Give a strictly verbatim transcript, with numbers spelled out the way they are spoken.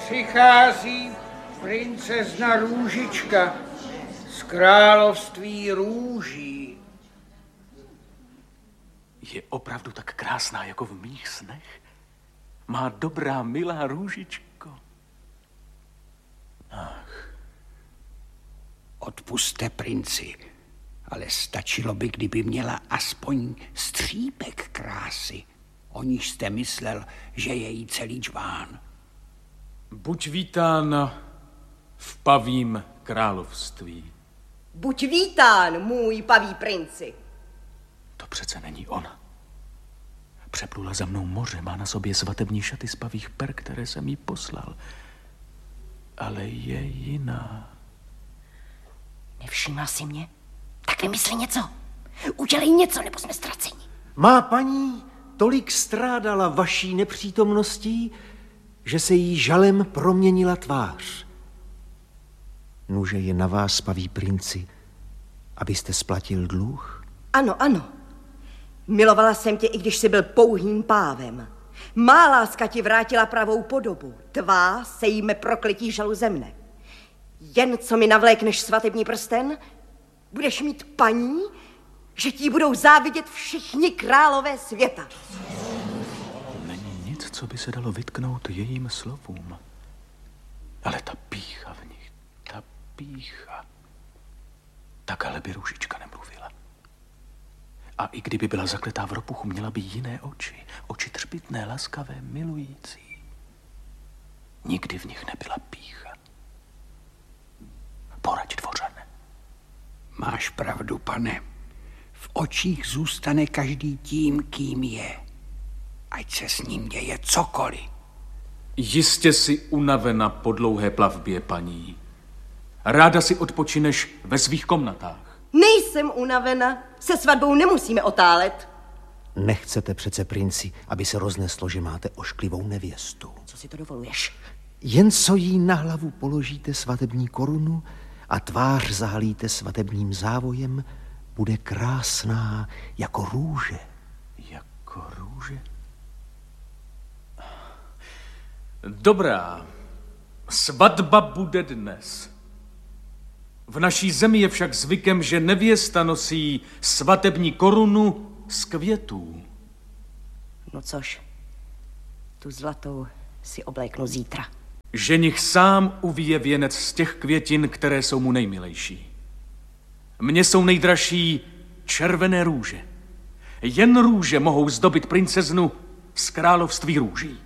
Přichází princezna Růžička z království růží. Je opravdu tak krásná, jako v mých snech? Má dobrá, milá Růžičko. Ach. Odpusťte, princi, ale stačilo by, kdyby měla aspoň střípek krásy. O níž jste myslel, že je jí celý džbán. Buď vítána v pavím království. Buď vítán, můj paví princi. To přece není ona. Přeplula za mnou moře, má na sobě svatební šaty z pavých per, které jsem jí poslal. Ale je jiná. Nevšímá si mě? Tak vymysli něco. Udělej něco, nebo jsme ztraceni. Má paní tolik strádala vaší nepřítomností, že se jí žalem proměnila tvář. Nuže je na vás, paví princi, abyste splatil dluh? Ano, ano. Milovala jsem tě, i když jsi byl pouhým pávem. Má láska ti vrátila pravou podobu. Tvá se jíme prokletí žalu ze mne. Jen co mi navlékneš svatební prsten, budeš mít paní, že ti budou závidět všichni králové světa. Není nic, co by se dalo vytknout jejím slovům. Ale ta pýcha v nich, ta pýcha. Tak ale by Růžička nemluvila. A i kdyby byla zakletá v ropuchu, měla by jiné oči. Oči třpitné, laskavé, milující. Nikdy v nich nebyla pýcha. Poraď, dvořane. Máš pravdu, pane. V očích zůstane každý tím, kým je. Ať se s ním děje cokoliv. Jistě si unavena po dlouhé plavbě, paní. Ráda si odpočineš ve svých komnatách. Nejsem unavena. Se svatbou nemusíme otálet. Nechcete přece, princi, aby se rozneslo, že máte ošklivou nevěstu. Co si to dovoluješ? Jen co jí na hlavu položíte svatební korunu a tvář zahalíte svatebním závojem, bude krásná jako růže. Jako růže? Dobrá. Svatba bude dnes. V naší zemi je však zvykem, že nevěsta nosí svatební korunu z květů. No což, tu zlatou si obléknu zítra. Ženich sám uvíje věnec z těch květin, které jsou mu nejmilejší. Mně jsou nejdražší červené růže. Jen růže mohou zdobit princeznu z království růží.